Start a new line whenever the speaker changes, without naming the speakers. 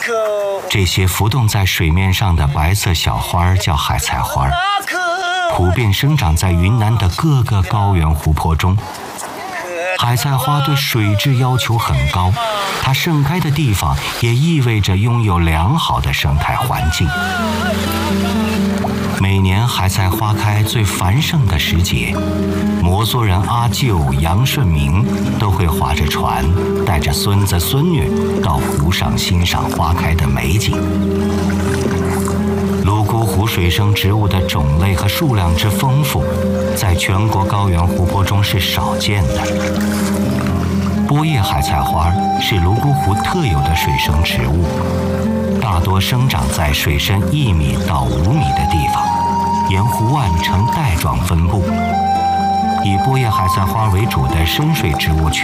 这些浮动在水面上的白色小花叫海菜花，普遍生长在云南的各个高原湖泊中。海菜花对水质要求很高，它盛开的地方也意味着拥有良好的生态环境。每年海菜花开最繁盛的时节，摩梭人阿舅、杨顺明都会划着船，带着孙子孙女到湖上欣赏花开的美景。泸沽湖水生植物的种类和数量之丰富，在全国高原湖泊中是少见的。波叶海菜花是泸沽湖特有的水生植物，大多生长在水深1米到5米的地方，沿湖岸呈带状分布。以波叶海菜花为主的深水植物群